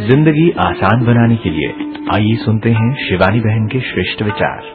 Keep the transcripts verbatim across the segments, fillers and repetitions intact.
जिंदगी आसान बनाने के लिए आइए सुनते हैं शिवानी बहन के श्रेष्ठ विचार।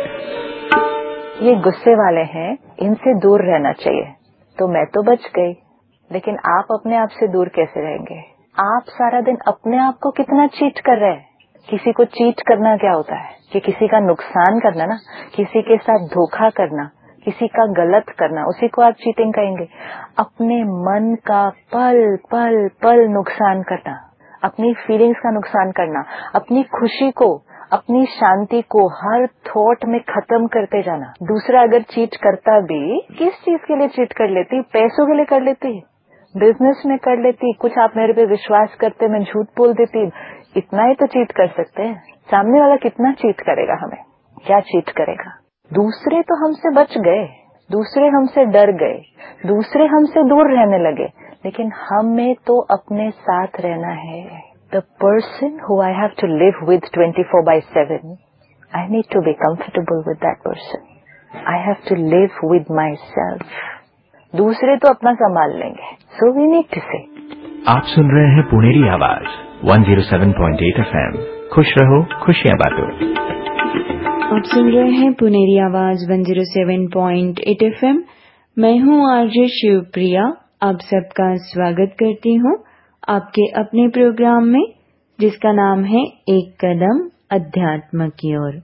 ये गुस्से वाले हैं, इनसे दूर रहना चाहिए। तो मैं तो बच गई, लेकिन आप अपने आप से दूर कैसे रहेंगे? आप सारा दिन अपने आप को कितना चीट कर रहे हैं। किसी को चीट करना क्या होता है कि किसी का नुकसान करना ना, किसी के साथ धोखा करना, किसी का गलत करना, उसी को आप चीटिंग कहेंगे। अपने मन का पल पल पल नुकसान करना, अपनी फीलिंग्स का नुकसान करना, अपनी खुशी को, अपनी शांति को हर थॉट में खत्म करते जाना। दूसरा अगर चीट करता भी, किस चीज के लिए चीट कर लेती? पैसों के लिए कर लेती, बिजनेस में कर लेती, कुछ आप मेरे पे विश्वास करते मैं झूठ बोल देती, इतना ही तो चीट कर सकते हैं। सामने वाला कितना चीट करेगा हमें? क्या चीट करेगा? दूसरे तो हमसे बच गए, दूसरे हमसे डर गए, दूसरे हमसे दूर रहने लगे, लेकिन हमें तो अपने साथ रहना है। The person who I have to live with twenty four by seven, I need to be comfortable with that person. I have to live with my self. दूसरे तो अपना संभाल लेंगे। सो वी नीड टू से। आप सुन रहे हैं पुनेरी आवाज one zero seven point eight F M. खुश रहो, खुशियां बांटो। आप सुन रहे हैं पुनेरी आवाज one zero seven point eight F M. मैं हूं आरजे शिवप्रिया। आप सबका स्वागत करती हूं आपके अपने प्रोग्राम में, जिसका नाम है एक कदम अध्यात्म की ओर।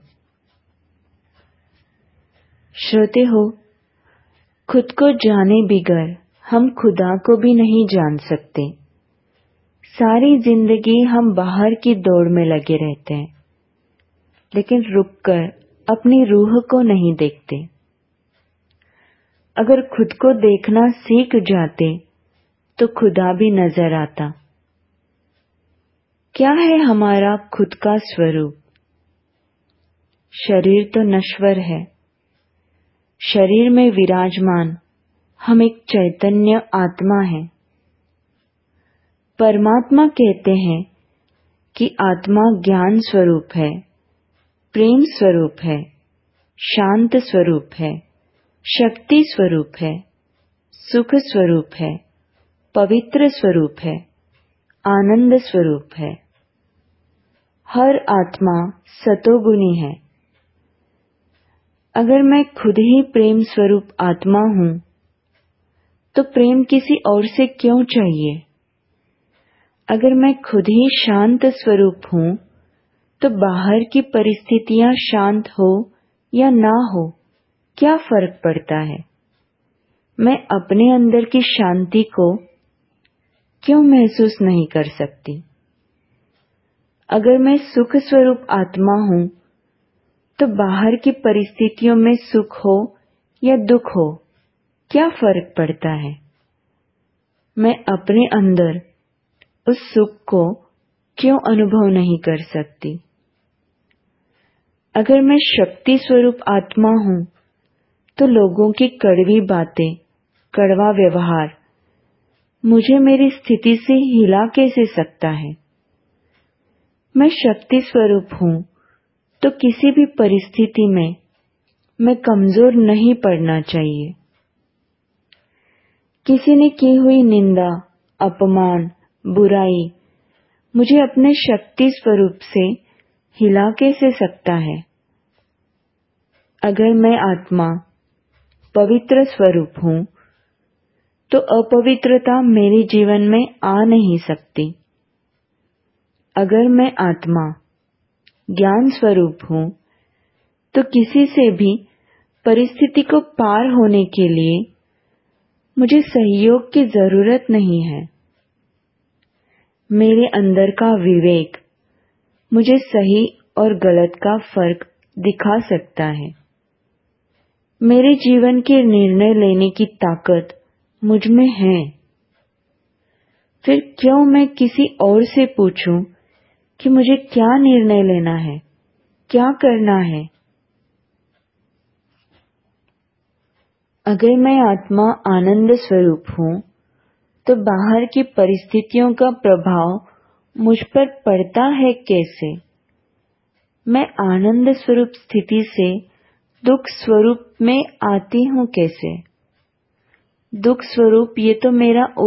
श्रोते हो, खुद को जाने बिगर हम खुदा को भी नहीं जान सकते। सारी जिंदगी हम बाहर की दौड़ में लगे रहते हैं, लेकिन रुककर अपनी रूह को नहीं देखते। अगर खुद को देखना सीख जाते तो खुदा भी नजर आता। क्या है हमारा खुद का स्वरूप? शरीर तो नश्वर है। शरीर में विराजमान हम एक चैतन्य आत्मा है। परमात्मा कहते हैं कि आत्मा ज्ञान स्वरूप है, प्रेम स्वरूप है, शांत स्वरूप है, शक्ति स्वरूप है, सुख स्वरूप है, पवित्र स्वरूप है, आनंद स्वरूप है। हर आत्मा सतोगुणी है। अगर मैं खुद ही प्रेम स्वरूप आत्मा हूं, तो प्रेम किसी और से क्यों चाहिए? अगर मैं खुद ही शांत स्वरूप हूं, तो बाहर की परिस्थितियां शांत हो या ना हो, क्या फर्क पड़ता है? मैं अपने अंदर की शांति को क्यों महसूस नहीं कर सकती? अगर मैं सुख स्वरूप आत्मा हूं, तो बाहर की परिस्थितियों में सुख हो या दुख हो, क्या फर्क पड़ता है? मैं अपने अंदर उस सुख को क्यों अनुभव नहीं कर सकती? अगर मैं शक्ति स्वरूप आत्मा हूं, तो लोगों की कड़वी बातें, कड़वा व्यवहार मुझे मेरी स्थिति से हिला कैसे सकता है? मैं शक्ति स्वरूप हूं, तो किसी भी परिस्थिति में मैं कमजोर नहीं पड़ना चाहिए। किसी ने की हुई निंदा, अपमान, बुराई मुझे अपने शक्ति स्वरूप से हिला कैसे सकता है? अगर मैं आत्मा पवित्र स्वरूप हूं, तो अपवित्रता मेरे जीवन में आ नहीं सकती। अगर मैं आत्मा ज्ञान स्वरूप हूं, तो किसी से भी परिस्थिति को पार होने के लिए मुझे सहयोग की जरूरत नहीं है। मेरे अंदर का विवेक मुझे सही और गलत का फर्क दिखा सकता है। मेरे जीवन के निर्णय लेने की ताकत मुझ में है। फिर क्यों मैं किसी और से पूछूं कि मुझे क्या निर्णय लेना है, क्या करना है? अगर मैं आत्मा आनंद स्वरूप हूं, तो बाहर की परिस्थितियों का प्रभाव मुझ पर पड़ता है कैसे? मैं आनंद स्वरूप स्थिति से दुख स्वरूप में आती हूं कैसे? दुख स्वरूप ये तो मेरा